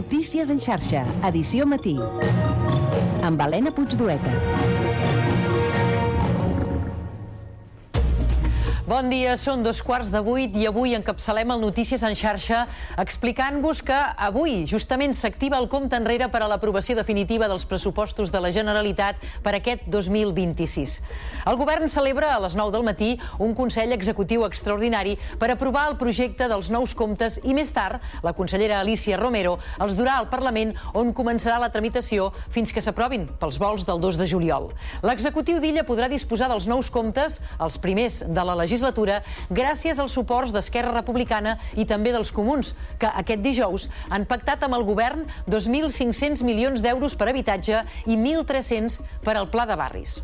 Notícies en xarxa, edició matí. Amb Helena Puigdueta. Bon dia, són 7:15 i avui encapçalem el Notícies en xarxa explicant-vos que avui justament s'activa el compte enrere per a l'aprovació definitiva dels pressupostos de la Generalitat per aquest 2026. El govern celebra a les 9 del matí un Consell Executiu Extraordinari per aprovar el projecte dels nous comptes i més tard la consellera Alícia Romero els durà al Parlament, on començarà la tramitació fins que s'aprovin pels vols del 2 de juliol. L'executiu d'Illa podrà disposar dels nous comptes, els primers de la legislatura, gràcies als suports d'Esquerra Republicana i també dels Comuns, que aquest dijous han pactat amb el govern 2.500 milions d'euros per habitatge i 1.300 per al Pla de Barris.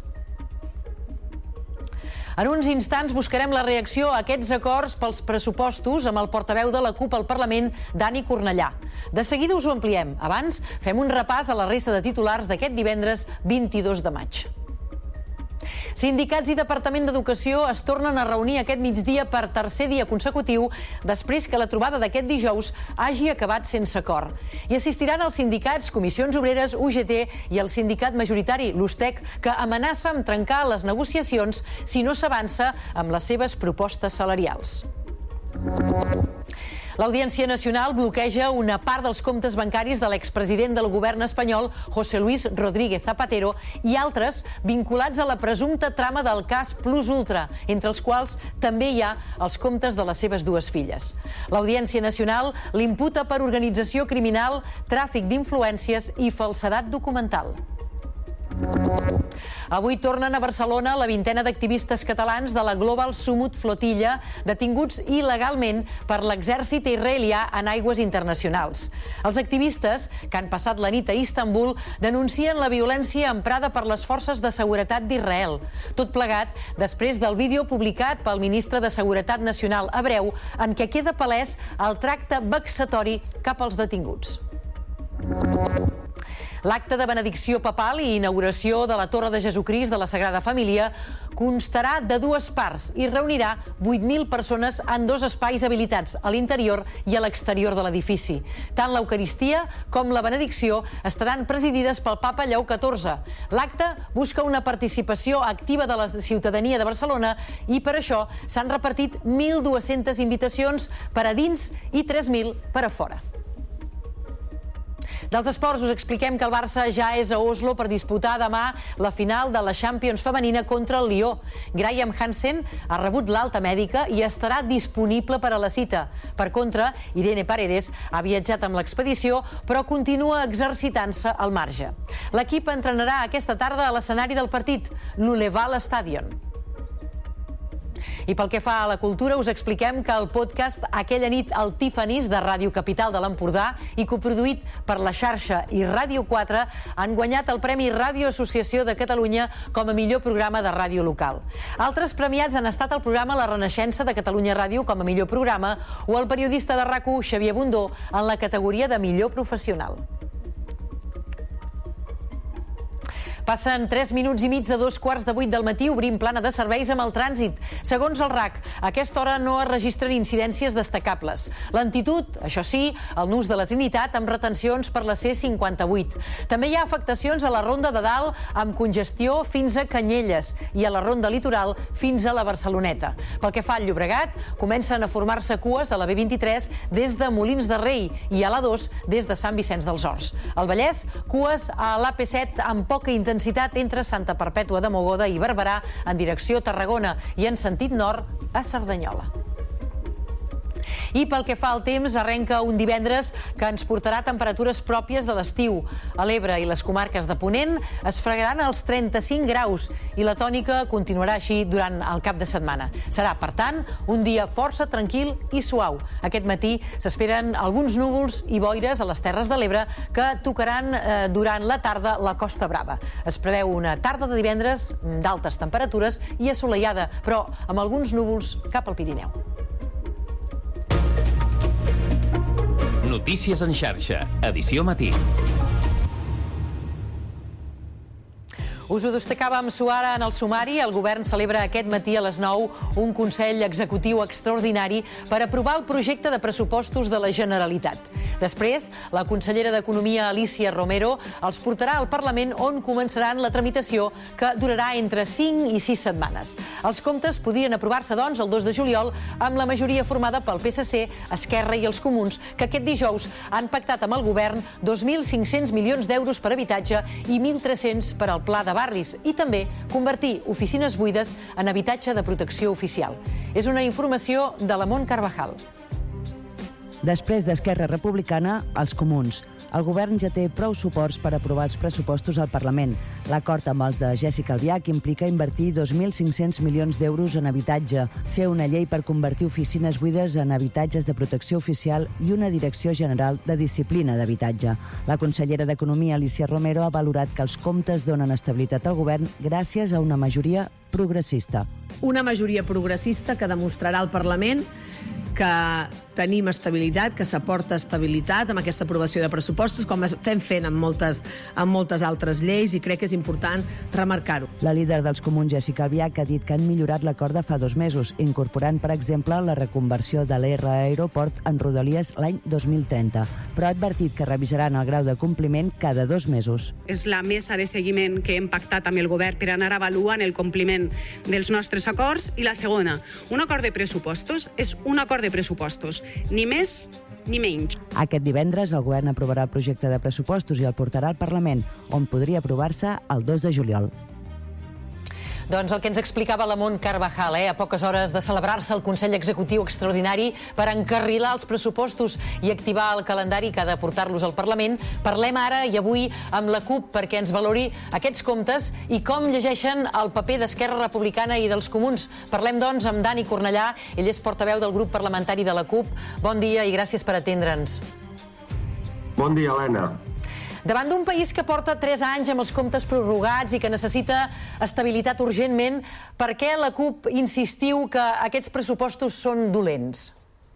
En uns instants buscarem la reacció a aquests acords pels pressupostos amb el portaveu de la CUP al Parlament, Dani Cornellà. De seguida us ho ampliem. Abans, fem un repàs a la resta de titulars d'aquest divendres 22 de maig. Sindicats i Departament d'Educació es tornen a reunir aquest migdia per tercer dia consecutiu després que la trobada d'aquest dijous hagi acabat sense acord. Hi assistiran els sindicats, Comissions Obreres, UGT i el sindicat majoritari, l'USTEC, que amenaça amb trencar les negociacions si no s'avança amb les seves propostes salarials. L'Audiència Nacional bloqueja una part dels comptes bancaris de l'expresident del govern espanyol, José Luis Rodríguez Zapatero, i altres vinculats a la presumpta trama del cas Plus Ultra, entre els quals també hi ha els comptes de les seves dues filles. L'Audiència Nacional l'imputa per organització criminal, tràfic d'influències i falsedat documental. Avui tornen a Barcelona la vintena d'activistes catalans de la Global Sumut Flotilla detinguts il·legalment per l'exèrcit israelià en aigües internacionals. Els activistes, que han passat la nit a Istanbul, denuncien la violència emprada per les forces de seguretat d'Israel. Tot plegat després del vídeo publicat pel ministre de Seguretat Nacional hebreu en què queda palès el tracte vexatori cap als detinguts. L'acte de benedicció papal i inauguració de la Torre de Jesucrist de la Sagrada Família constarà de dues parts i reunirà 8.000 persones en dos espais habilitats, a l'interior i a l'exterior de l'edifici. Tant l'Eucaristia com la benedicció estaran presidides pel papa Lleó XIV. L'acte busca una participació activa de la ciutadania de Barcelona i per això s'han repartit 1.200 invitacions per a dins i 3.000 per a fora. Dels esports us expliquem que el Barça ja és a Oslo per disputar demà la final de la Champions femenina contra el Lió. Graham Hansen ha rebut l'alta mèdica i estarà disponible per a la cita. Per contra, Irene Paredes ha viatjat amb l'expedició però continua exercitant-se al marge. L'equip entrenarà aquesta tarda a l'escenari del partit, l'Uleval Stadion. I pel que fa a la cultura, us expliquem que el podcast Aquella nit al Tiffany's de Ràdio Capital de l'Empordà i coproduït per La Xarxa i Ràdio 4 han guanyat el Premi Ràdio Associació de Catalunya com a millor programa de ràdio local. Altres premiats han estat el programa La Renaixença de Catalunya Ràdio com a millor programa o el periodista de RAC1 Xavier Bundó en la categoria de millor professional. Passen 3 minuts i mig de 7:15 del matí, obrim plana de serveis amb el trànsit. Segons el RAC, a aquesta hora no es registren incidències destacables. Lentitud, això sí, al nus de la Trinitat amb retencions per la C58. També hi ha afectacions a la Ronda de Dalt amb congestió fins a Canyelles i a la Ronda Litoral fins a la Barceloneta. Pel que fa al Llobregat, comencen a formar-se cues a la B23 des de Molins de Rei i a l'A2 des de Sant Vicenç dels Horts. Al Vallès, cues a l'AP7 amb poca intensitat entre Santa Perpètua de Mogoda i Barberà en direcció Tarragona i en sentit nord a Cerdanyola. I pel que fa al temps, arrenca un divendres que ens portarà temperatures pròpies de l'estiu. A l'Ebre i les comarques de Ponent es fregaran els 35 graus i la tònica continuarà així durant el cap de setmana. Serà, per tant, un dia força tranquil i suau. Aquest matí s'esperen alguns núvols i boires a les Terres de l'Ebre que tocaran durant la tarda la Costa Brava. Es preveu una tarda de divendres d'altes temperatures i assolellada, però amb alguns núvols cap al Pirineu. Notícies en xarxa, edició matí. Us ho destacàvem ara en el sumari. El govern celebra aquest matí a les 9 un Consell Executiu Extraordinari per aprovar el projecte de pressupostos de la Generalitat. Després, la consellera d'Economia, Alícia Romero, els portarà al Parlament on començaran la tramitació, que durarà entre 5 i 6 setmanes. Els comptes podrien aprovar-se, doncs, el 2 de juliol amb la majoria formada pel PSC, Esquerra i els Comuns, que aquest dijous han pactat amb el govern 2.500 milions d'euros per habitatge i 1.300 per al Pla de Barris, i també convertir oficines buides en habitatge de protecció oficial. És una informació de Lamont Carvajal. Després d'Esquerra Republicana, els Comuns. El govern ja té prou suports per aprovar els pressupostos al Parlament. L'acord amb els de Jéssica Albiach implica invertir 2.500 milions d'euros en habitatge, fer una llei per convertir oficines buides en habitatges de protecció oficial i una Direcció General de Disciplina d'Habitatge. La consellera d'Economia, Alícia Romero, ha valorat que els comptes donen estabilitat al govern gràcies a una majoria progressista. Una majoria progressista que demostrarà al Parlament que tenim estabilitat, que s'aporta estabilitat amb aquesta aprovació de pressupostos, com estem fent amb moltes altres lleis, i crec que és important remarcar-ho. La líder dels Comuns, Jéssica Albiach, ha dit que han millorat l'acord de fa 2 mesos, incorporant, per exemple, la reconversió de l'R Aeroport en Rodalies l'any 2030, però ha advertit que revisaran el grau de compliment cada 2 mesos. És la mesa de seguiment que hem pactat amb el govern per anar avaluant el compliment dels nostres acords, i la segona, un acord de pressupostos és un acord de pressupostos, ni més ni menys. Aquest divendres el govern aprovarà el projecte de pressupostos i el portarà al Parlament, on podria aprovar-se el 2 de juliol. Doncs el que ens explicava Lamont Carvajal, a poques hores de celebrar-se el Consell Executiu Extraordinari per encarrilar els pressupostos i activar el calendari que ha de portar-los al Parlament. Parlem ara i avui amb la CUP perquè ens valori aquests comptes i com llegeixen el paper d'Esquerra Republicana i dels Comuns. Parlem, doncs, amb Dani Cornellà. Ell és portaveu del grup parlamentari de la CUP. Bon dia i gràcies per atendre'ns. Bon dia, Helena. Davant d'un país que porta 3 anys amb els comptes prorrogats i que necessita estabilitat urgentment, per què la CUP insistiu que aquests pressupostos són dolents?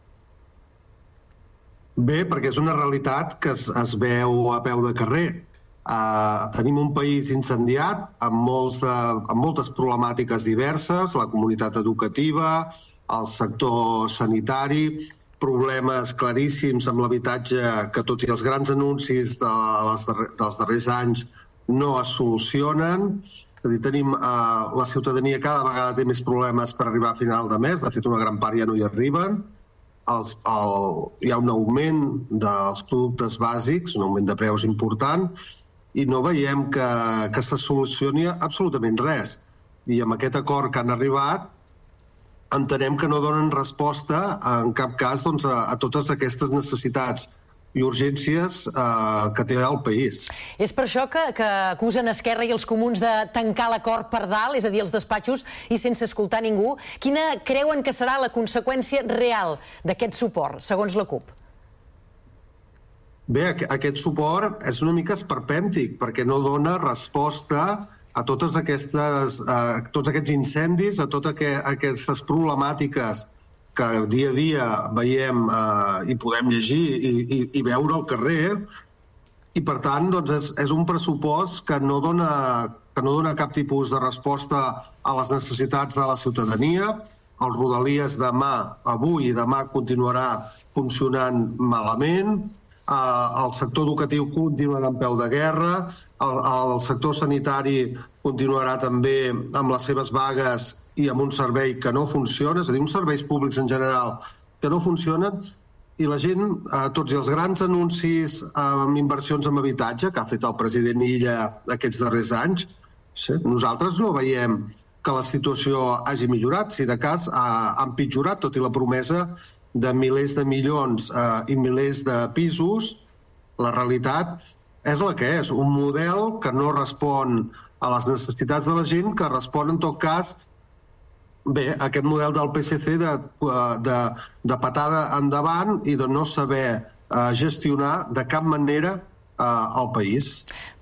Bé, perquè és una realitat que es veu a peu de carrer. Tenim un país incendiat amb moltes problemàtiques diverses, la comunitat educativa, el sector sanitari, problemes claríssims amb l'habitatge que, tot i els grans anuncis dels darrers anys, no es solucionen. És a dir, tenim la ciutadania cada vegada té més problemes per arribar a final de mes. De fet, una gran part ja no hi arriben. Hi ha un augment dels productes bàsics, un augment de preus important, i no veiem que se solucioni absolutament res. I amb aquest acord que han arribat, entenem que no donen resposta en cap cas a totes aquestes necessitats i urgències que té el país. És per això que acusen Esquerra i els Comuns de tancar l'acord per dalt, és a dir, els despatxos, i sense escoltar ningú. Quina creuen que serà la conseqüència real d'aquest suport, segons la CUP? Bé, aquest suport és una mica esperpèntic, perquè no dona resposta a tots aquests incendis, a totes aquestes problemàtiques que dia a dia veiem i podem llegir i veure al carrer, i per tant és un pressupost que no dona cap tipus de resposta a les necessitats de la ciutadania. El Rodalies avui i demà continuarà funcionant malament, el sector educatiu continuarà en peu de guerra, el sector sanitari continuarà també amb les seves vagues i amb un servei que no funciona, és a dir, uns serveis públics en general que no funcionen, i la gent, tots i els grans anuncis amb inversions en habitatge que ha fet el president Illa aquests darrers anys, nosaltres no veiem que la situació hagi millorat, si de cas ha empitjorat, tot i la promesa de milers de milions i milers de pisos. La realitat és la que és, un model que no respon a les necessitats de la gent, que respon en tot cas a aquest model del PSC de patada endavant i de no saber gestionar de cap manera el país.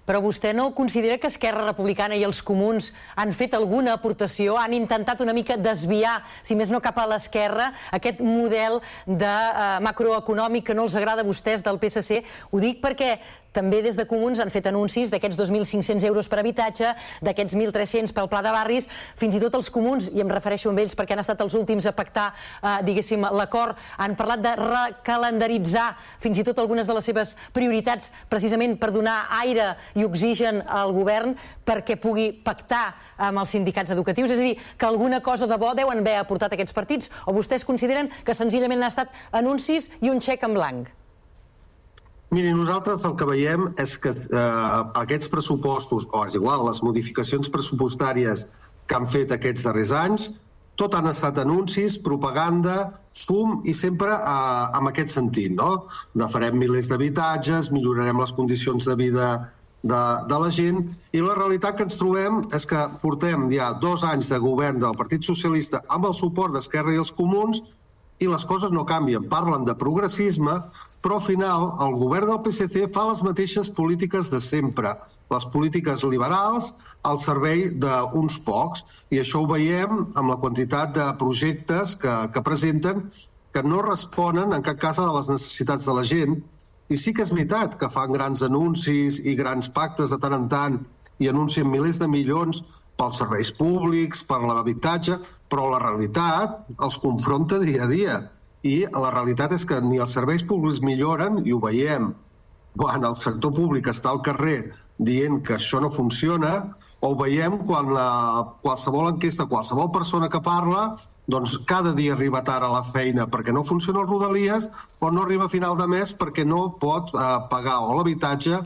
Però vostè no considera que Esquerra Republicana i els comuns han fet alguna aportació, han intentat una mica desviar, si més no cap a l'esquerra, aquest model de macroeconòmic que no els agrada a vostès del PSC? Ho dic perquè també des de Comuns han fet anuncis d'aquests 2.500 euros per habitatge, d'aquests 1.300 pel pla de barris, fins i tot els comuns, i em refereixo a ells perquè han estat els últims a pactar, diguéssim, l'acord, han parlat de recalendaritzar fins i tot algunes de les seves prioritats precisament per donar aire i oxigen al govern perquè pugui pactar amb els sindicats educatius. És a dir, que alguna cosa de bo deuen haver aportat aquests partits, o vostès consideren que senzillament han estat anuncis i un xec en blanc? Miri, nosaltres el que veiem és que aquests pressupostos, o és igual, les modificacions pressupostàries que han fet aquests darrers anys, tot han estat anuncis, propaganda, fum i sempre en aquest sentit, no? De farem milers d'habitatges, millorarem les condicions de vida de la gent, i la realitat que ens trobem és que portem ja 2 anys de govern del Partit Socialista amb el suport d'Esquerra i els Comuns i les coses no canvien. Parlen de progressisme, però al final el govern del PSC fa les mateixes polítiques de sempre, les polítiques liberals al servei d'uns pocs, i això ho veiem amb la quantitat de projectes que presenten que no responen en cap cas a les necessitats de la gent. I sí que és veritat que fan grans anuncis i grans pactes de tant en tant i anuncien milers de milions pels serveis públics, per l'habitatge, però la realitat els confronta dia a dia. I la realitat és que ni els serveis públics milloren, i ho veiem quan el sector públic està al carrer dient que això no funciona, o ho veiem quan qualsevol enquesta, qualsevol persona que parla, doncs cada dia arriba tard a la feina perquè no funciona el Rodalies, o no arriba a final de mes perquè no pot pagar o l'habitatge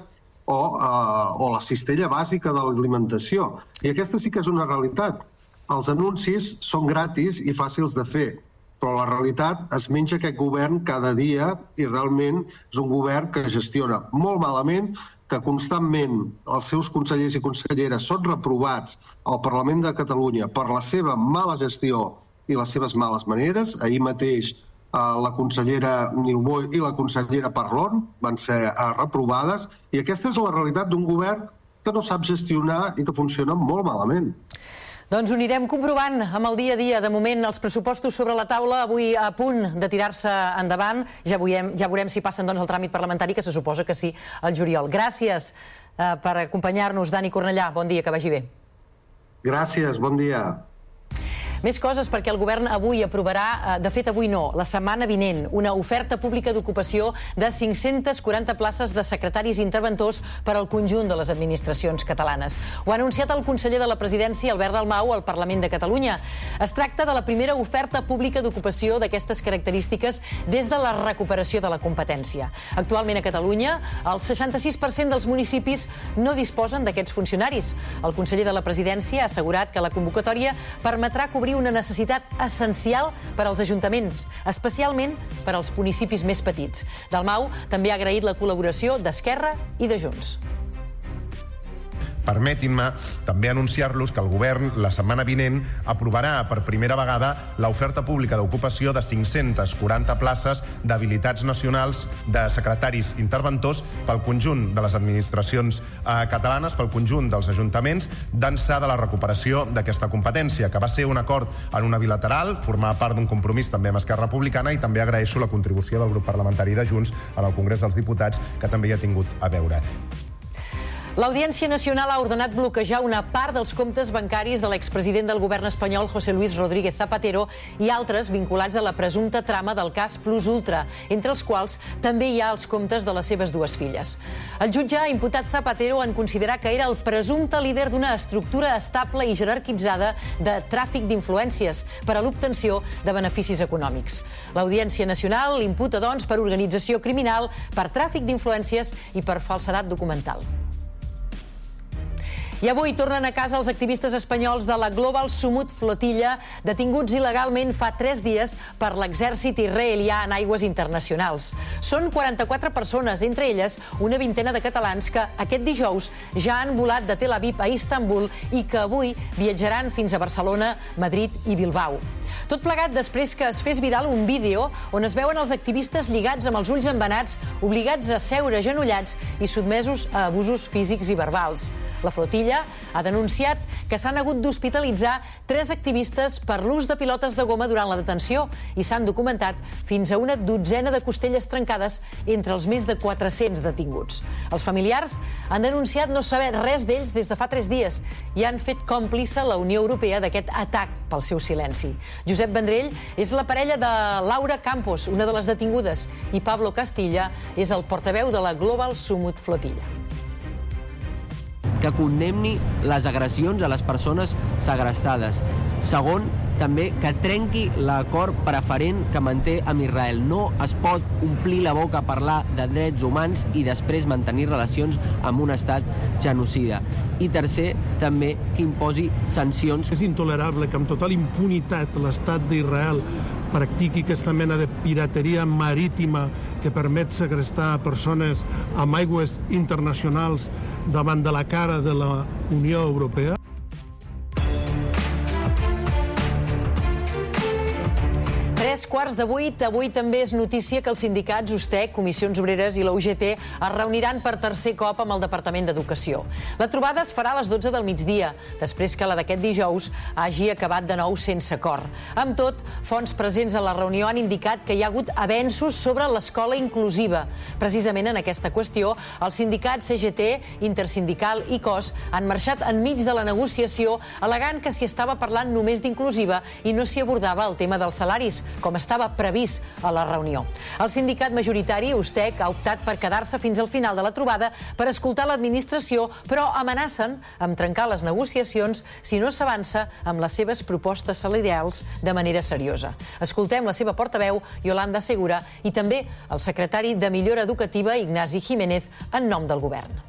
o la cistella bàsica de l'alimentació. I aquesta sí que és una realitat. Els anuncis són gratis i fàcils de fer, però la realitat es menja aquest govern cada dia i realment és un govern que gestiona molt malament, que constantment els seus consellers i conselleres són reprovats al Parlament de Catalunya per la seva mala gestió i les seves males maneres. Ahir mateix la consellera Niubó i la consellera Parlon van ser reprovades, i aquesta és la realitat d'un govern que no sap gestionar i que funciona molt malament. Doncs ho anirem comprovant amb el dia a dia. De moment, els pressupostos sobre la taula, avui a punt de tirar-se endavant. Ja veurem si passen el tràmit parlamentari, que se suposa que sí, al juliol. Gràcies per acompanyar-nos, Dani Cornellà. Bon dia, que vagi bé. Gràcies, bon dia. Més coses, perquè el govern avui aprovarà, de fet avui no, la setmana vinent, una oferta pública d'ocupació de 540 places de secretaris interventors per al conjunt de les administracions catalanes. Ho ha anunciat el conseller de la Presidència, Albert Dalmau, al Parlament de Catalunya. Es tracta de la primera oferta pública d'ocupació d'aquestes característiques des de la recuperació de la competència. Actualment a Catalunya, el 66% dels municipis no disposen d'aquests funcionaris. El conseller de la Presidència ha assegurat que la convocatòria permetrà cobrir una necessitat essencial per als ajuntaments, especialment per als municipis més petits. Dalmau també ha agraït la col·laboració d'Esquerra i de Junts. Permetin-me també anunciar-los que el govern la setmana vinent aprovarà per primera vegada l'oferta pública d'ocupació de 540 places d'habilitats nacionals de secretaris interventors pel conjunt de les administracions catalanes, pel conjunt dels ajuntaments, d'ençà de la recuperació d'aquesta competència, que va ser un acord en una bilateral, formar part d'un compromís també amb Esquerra Republicana, i també agraeixo la contribució del grup parlamentari de Junts en el Congrés dels Diputats, que també hi ha tingut a veure. L'Audiència Nacional ha ordenat bloquejar una part dels comptes bancaris de l'expresident del govern espanyol, José Luis Rodríguez Zapatero, i altres vinculats a la presumpta trama del cas Plus Ultra, entre els quals també hi ha els comptes de les seves 2 filles. El jutge ha imputat Zapatero en considerar que era el presumpte líder d'una estructura estable i jerarquitzada de tràfic d'influències per a l'obtenció de beneficis econòmics. L'Audiència Nacional l'imputa, doncs, per organització criminal, per tràfic d'influències i per falsedat documental. I avui tornen a casa els activistes espanyols de la Global Summit Flotilla, detinguts il·legalment fa 3 dies per l'exèrcit israelià en aigües internacionals. Són 44 persones, entre elles una vintena de catalans que aquest dijous ja han volat de Tel Aviv a Istanbul i que avui viatjaran fins a Barcelona, Madrid i Bilbao. Tot plegat després que es fes viral un vídeo on es veuen els activistes lligats amb els ulls embenats, obligats a seure agenollats i sotmesos a abusos físics i verbals. La flotilla ha denunciat que s'han hagut d'hospitalitzar 3 activistes per l'ús de pilotes de goma durant la detenció i s'han documentat fins a una dotzena de costelles trencades entre els més de 400 detinguts. Els familiars han denunciat no saber res d'ells des de fa 3 dies i han fet còmplice la Unió Europea d'aquest atac pel seu silenci. Josep Vendrell és la parella de Laura Campos, una de les detingudes, i Pablo Castilla és el portaveu de la Global Summit Flotilla. Que condemni les agressions a les persones segrestades. Segon, també que trenqui l'acord preferent que manté amb Israel. No es pot omplir la boca a parlar de drets humans i després mantenir relacions amb un estat genocida. I tercer, també que imposi sancions. És intolerable que amb total impunitat l'estat d'Israel practiqui aquesta mena de pirateria marítima que permet segrestar persones amb aigües internacionals davant de la cara de la Unió Europea. Quarts de 8. Avui també és notícia que els sindicats USTEC, Comissions Obreres i la UGT es reuniran per tercer cop amb el Departament d'Educació. La trobada es farà a les 12 del migdia, després que la d'aquest dijous hagi acabat de nou sense acord. Amb tot, fonts presents a la reunió han indicat que hi ha hagut avenços sobre l'escola inclusiva. Precisament en aquesta qüestió, els sindicats CGT, Intersindical i COS han marxat enmig de la negociació al·legant que s'hi estava parlant només d'inclusiva i no s'hi abordava el tema dels salaris, com estava previst a la reunió. El sindicat majoritari, USTEC, ha optat per quedar-se fins al final de la trobada per escoltar l'administració, però amenacen amb trencar les negociacions si no s'avança amb les seves propostes salarials de manera seriosa. Escoltem la seva portaveu, Yolanda Segura, i també el secretari de Millora Educativa, Ignasi Jiménez, en nom del govern.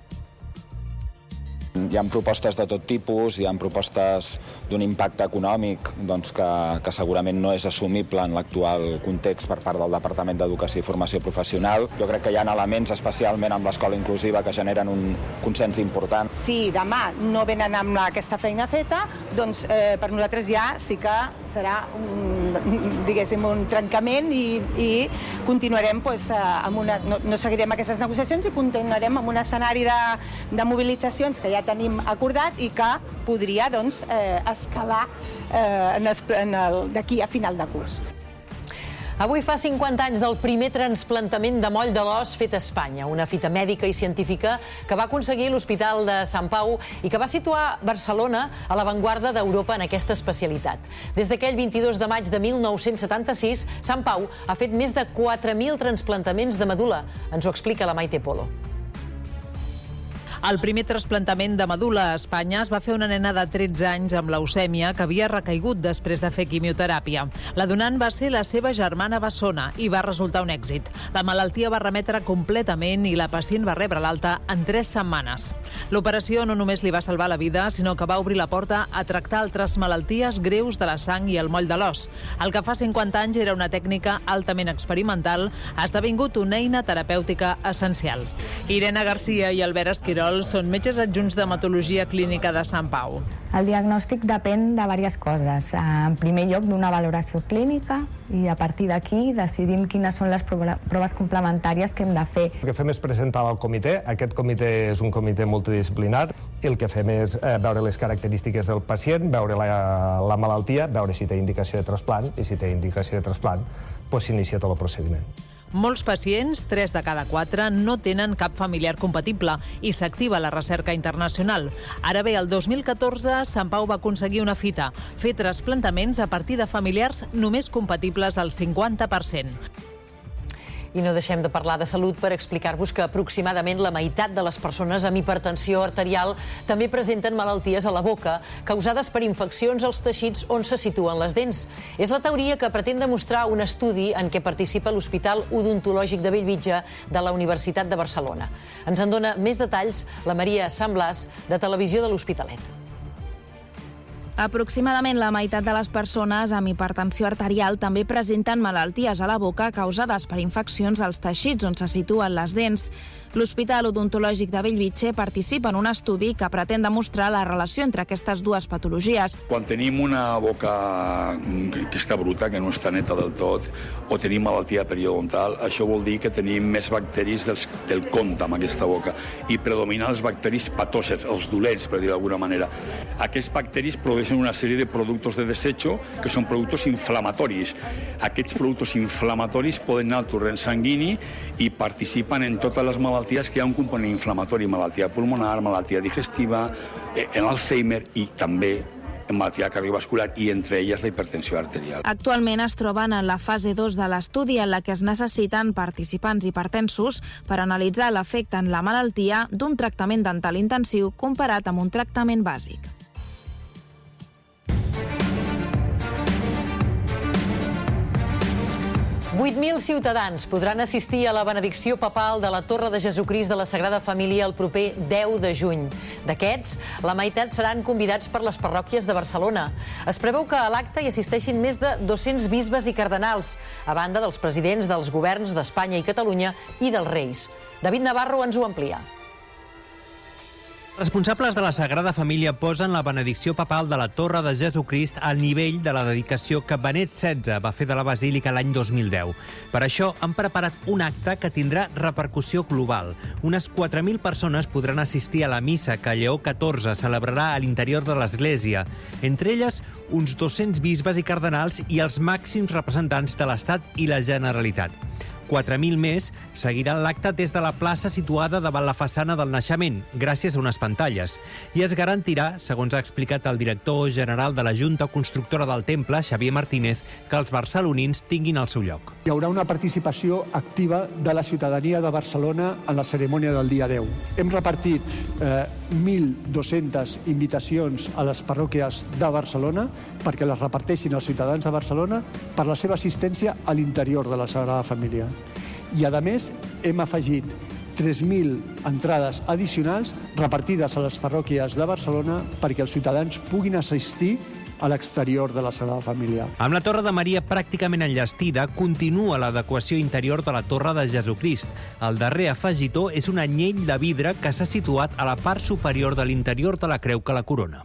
Hi ha propostes de tot tipus, hi ha propostes d'un impacte econòmic que segurament no és assumible en l'actual context per part del Departament d'Educació i Formació Professional. Jo crec que hi ha elements, especialment amb l'escola inclusiva, que generen un consens important. Si demà no venen amb aquesta feina feta, doncs per nosaltres ja sí que serà un trencament i continuarem no seguirem aquestes negociacions i continuarem amb un escenari de mobilitzacions que ja tenim acordat i que podria escalar d'aquí a final de curs. Avui fa 50 anys del primer trasplantament de moll de l'os fet a Espanya, una fita mèdica i científica que va aconseguir l'Hospital de Sant Pau i que va situar Barcelona a l'avantguarda d'Europa en aquesta especialitat. Des d'aquell 22 de maig de 1976, Sant Pau ha fet més de 4.000 trasplantaments de medul·la. Ens ho explica la Maite Polo. El primer trasplantament de medul·la a Espanya es va fer una nena de 13 anys amb leucèmia que havia recaigut després de fer quimioteràpia. La donant va ser la seva germana bessona i va resultar un èxit. La malaltia va remetre completament i la pacient va rebre l'alta en 3 setmanes. L'operació no només li va salvar la vida, sinó que va obrir la porta a tractar altres malalties greus de la sang i el moll de l'os. El que fa 50 anys era una tècnica altament experimental, ha esdevingut una eina terapèutica essencial. Irene Garcia i Albert Esquirol són metges adjunts d'hematologia clínica de Sant Pau. El diagnòstic depèn de diverses coses. En primer lloc, d'una valoració clínica i a partir d'aquí decidim quines són les proves complementàries que hem de fer. El que fem és presentar al comitè. Aquest comitè és un comitè multidisciplinar. El que fem és veure les característiques del pacient, veure la malaltia, veure si té indicació de trasplant i si té indicació de trasplant, s'inicia tot el procediment. Molts pacients, 3 de cada 4, no tenen cap familiar compatible i s'activa la recerca internacional. Ara bé, el 2014, Sant Pau va aconseguir una fita, fer trasplantaments a partir de familiars només compatibles al 50%. I no deixem de parlar de salut per explicar-vos que aproximadament la meitat de les persones amb hipertensió arterial també presenten malalties a la boca causades per infeccions als teixits on se situen les dents. És la teoria que pretén demostrar un estudi en què participa l'Hospital Odontològic de Bellvitge de la Universitat de Barcelona. Ens en dona més detalls la Maria Sant Blas, de Televisió de l'Hospitalet. Aproximadament la meitat de les persones amb hipertensió arterial també presenten malalties a la boca causades per infeccions als teixits on se situen les dents. L'Hospital Odontològic de Bellvitge participa en un estudi que pretén demostrar la relació entre aquestes dues patologies. Quan tenim una boca que està bruta, que no està neta del tot, o tenim malaltia periodontal, això vol dir que tenim més bacteris del compte amb aquesta boca i predominen els bacteris patògens, els dolents, per dir d'alguna manera. Aquests bacteris produeixen una sèrie de productes de desecho que són productes inflamatoris. Aquests productes inflamatoris poden anar al torrent sanguini i participen en totes les malalties que hi ha un component inflamatori, malaltia pulmonar, malaltia digestiva, en Alzheimer i també en malaltia cardiovascular i entre elles la hipertensió arterial. Actualment es troben en la fase 2 de l'estudi en la que es necessiten participants hipertensos per analitzar l'efecte en la malaltia d'un tractament dental intensiu comparat amb un tractament bàsic. $8.000 ciutadans podran assistir a la benedicció papal de la Torre de Jesucrist de la Sagrada Família el proper 10 de juny. D'aquests, la meitat seran convidats per les parròquies de Barcelona. Es preveu que a l'acte hi assisteixin més de 200 bisbes i cardenals, a banda dels presidents dels governs d'Espanya i Catalunya i dels reis. David Navarro ens ho amplia. Responsables de la Sagrada Família posen la benedicció papal de la Torre de Jesucrist al nivell de la dedicació que Benet XVI va fer de la Basílica l'any 2010. Per això han preparat un acte que tindrà repercussió global. Unes 4.000 persones podran assistir a la missa que Lleó XIV celebrarà a l'interior de l'Església. Entre elles, uns 200 bisbes i cardenals i els màxims representants de l'Estat i la Generalitat. 4.000 més seguiran l'acte des de la plaça situada davant la façana del naixement, gràcies a unes pantalles. I es garantirà, segons ha explicat el director general de la Junta Constructora del Temple, Xavier Martínez, que els barcelonins tinguin el seu lloc. Hi haurà una participació activa de la ciutadania de Barcelona en la cerimònia del dia 10. Hem repartit 1.200 invitacions a les parròquies de Barcelona perquè les reparteixin els ciutadans de Barcelona per la seva assistència a l'interior de la Sagrada Família. I, a més, hem afegit 3.000 entrades addicionals repartides a les parròquies de Barcelona perquè els ciutadans puguin assistir a l'exterior de la Sagrada Família. Amb la Torre de Maria pràcticament enllestida, continua l'adequació interior de la Torre de Jesucrist. El darrer afegitó és un anyell de vidre que s'ha situat a la part superior de l'interior de la creu que la corona.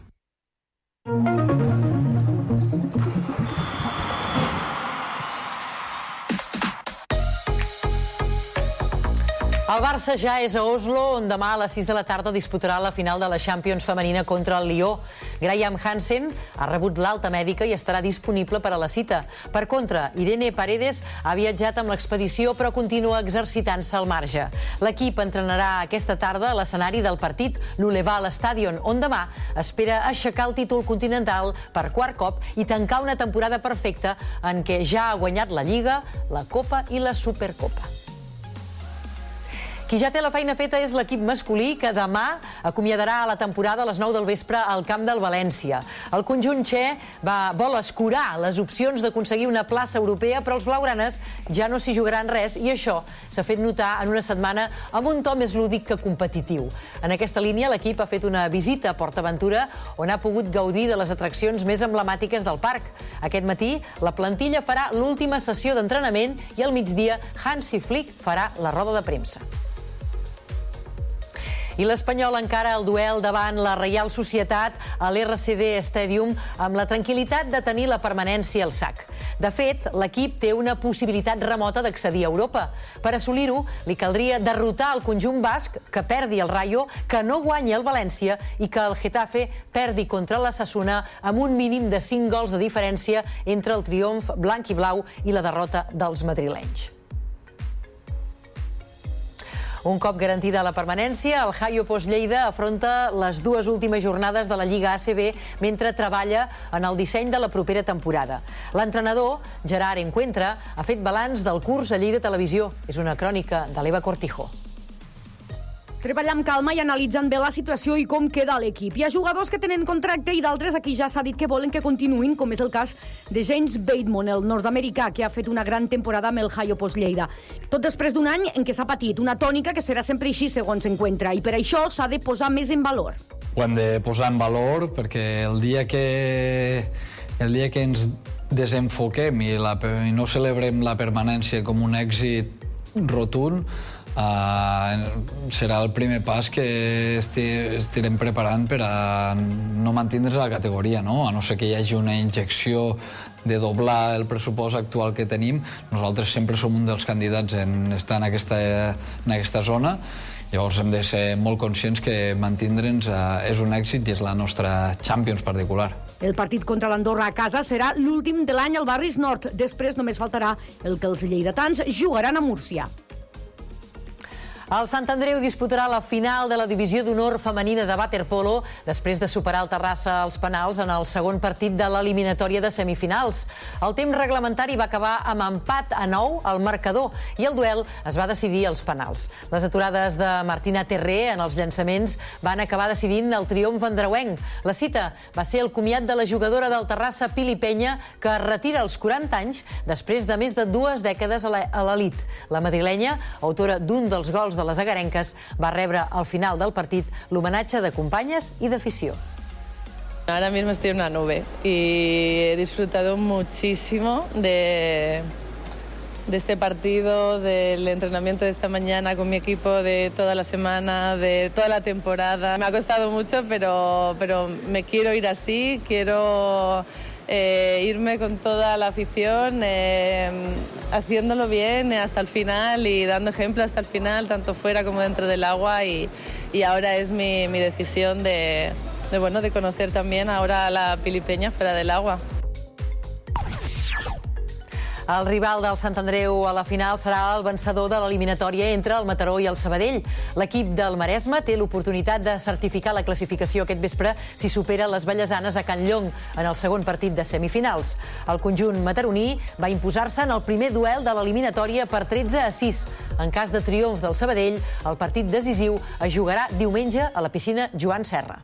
El Barça ja és a Oslo, on demà a les 6 de la tarda disputarà la final de la Champions femenina contra el Lió. Graham Hansen ha rebut l'alta mèdica i estarà disponible per a la cita. Per contra, Irene Paredes ha viatjat amb l'expedició però continua exercitant-se al marge. L'equip entrenarà aquesta tarda a l'escenari del partit l'Uleval Stadion, on demà espera aixecar el títol continental per quart cop i tancar una temporada perfecta en què ja ha guanyat la Lliga, la Copa i la Supercopa. Qui ja té la feina feta és l'equip masculí, que demà acomiadarà la temporada a les 9 del vespre al camp del València. El conjunt txè vol escurar les opcions d'aconseguir una plaça europea, però els blaugranes ja no s'hi jugaran res i això s'ha fet notar en una setmana amb un to més lúdic que competitiu. En aquesta línia, l'equip ha fet una visita a PortAventura on ha pogut gaudir de les atraccions més emblemàtiques del parc. Aquest matí, la plantilla farà l'última sessió d'entrenament i al migdia Hansi Flick farà la roda de premsa. I l'Espanyol encara el duel davant la Reial Societat a l'RCD Stadium amb la tranquil·litat de tenir la permanència al sac. De fet, l'equip té una possibilitat remota d'accedir a Europa. Per assolir-ho, li caldria derrotar el conjunt basc, que perdi el Rayo, que no guanyi el València i que el Getafe perdi contra l'Osasuna amb un mínim de 5 gols de diferència entre el triomf blanc i blau i la derrota dels madrilenys. Un cop garantida la permanència, el Jaiopos Lleida afronta les dues últimes jornades de la Lliga ACB mentre treballa en el disseny de la propera temporada. L'entrenador, Gerard Encuentra, ha fet balanç del curs a Lleida Televisió. És una crònica de l'Eva Cortijo. Treballar amb calma i analitzant bé la situació i com queda l'equip. Hi ha jugadors que tenen contracte i d'altres a qui ja s'ha dit que volen que continuïn, com és el cas de James Bateman, el nord-americà, que ha fet una gran temporada amb el Jaiopos Lleida. Tot després d'un any en què s'ha patit una tònica que serà sempre així, segons Encuentra, i per això s'ha de posar més en valor. Ho hem de posar en valor perquè el dia que ens desenfoquem i no celebrem la permanència com un èxit rotund, serà el primer pas que estirem preparant per a no mantindre's a la categoria, no? A no ser que hi hagi una injecció de doblar el pressupost actual que tenim. Nosaltres sempre som un dels candidats en estar en aquesta zona. Llavors hem de ser molt conscients que mantindre'ns és un èxit i és la nostra Champions particular. El partit contra l'Andorra a casa serà l'últim de l'any al Barris Nord. Després només faltarà el que els lleidatans jugaran a Múrcia. El Sant Andreu disputarà la final de la divisió d'honor femenina de waterpolo després de superar el Terrassa als penals en el segon partit de l'eliminatòria de semifinals. El temps reglamentari va acabar amb empat a 9 al marcador i el duel es va decidir als penals. Les aturades de Martina Terré en els llançaments van acabar decidint el triomf andreuenc. La cita va ser el comiat de la jugadora del Terrassa, Pili Penya, que es retira als 40 anys després de més de 2 dècades a l'elit. La madrilenya, autora d'un dels gols de les agarenques, va rebre al final del partit l'homenatge de companyes y de afición. Ahora mismo estoy en una nube y he disfrutado muchísimo de este partido, del entrenamiento de esta mañana con mi equipo, de toda la semana, de toda la temporada. Me ha costado mucho, pero me quiero ir así, quiero irme con toda la afición, haciéndolo bien hasta el final y dando ejemplo hasta el final, tanto fuera como dentro del agua, y ahora es mi decisión de conocer también ahora a la Pili Penya fuera del agua. El rival del Sant Andreu a la final serà el vencedor de l'eliminatòria entre el Mataró i el Sabadell. L'equip del Maresme té l'oportunitat de certificar la classificació aquest vespre si supera les ballesanes a Can Llong en el segon partit de semifinals. El conjunt mataroní va imposar-se en el primer duel de l'eliminatòria per 13-6. En cas de triomf del Sabadell, el partit decisiu es jugarà diumenge a la piscina Joan Serra.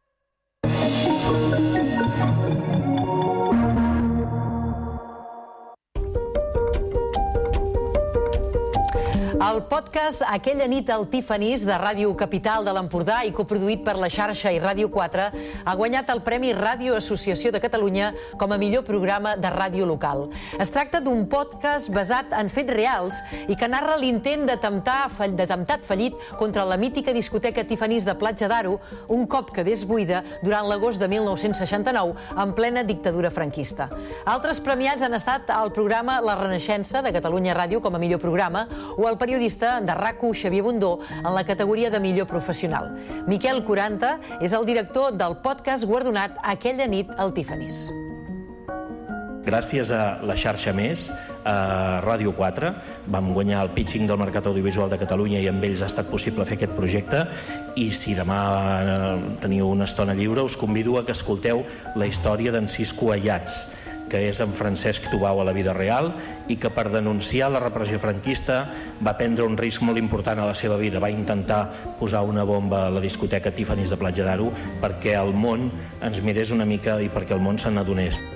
El podcast Aquella nit al Tiffany's de Ràdio Capital de l'Empordà i coproduït per la xarxa i Ràdio 4 ha guanyat el Premi Ràdio Associació de Catalunya com a millor programa de ràdio local. Es tracta d'un podcast basat en fets reals i que narra l'intent d'atemptat fallit contra la mítica discoteca Tiffany's de Platja d'Aro un cop quedés buida durant l'agost de 1969 en plena dictadura franquista. Altres premiats han estat el programa La Renaixença de Catalunya Ràdio com a millor programa o el periodista de RAC1 Xavier Bundó en la categoria de millor professional. Miquel Quaranta és el director del podcast guardonat Aquella nit al Tiffany's. Gràcies a la xarxa Més, a Ràdio 4, vam guanyar el pitching del Mercat Audiovisual de Catalunya i amb ells ha estat possible fer aquest projecte, i si demà teniu una estona lliure us convido a que escolteu la història d'en Cisco Ayats, que és en Francesc Tubau a la vida real i que per denunciar la repressió franquista va prendre un risc molt important a la seva vida. Va intentar posar una bomba a la discoteca Tiffany's de Platja d'Aro perquè el món ens mirés una mica i perquè el món se n'adonés.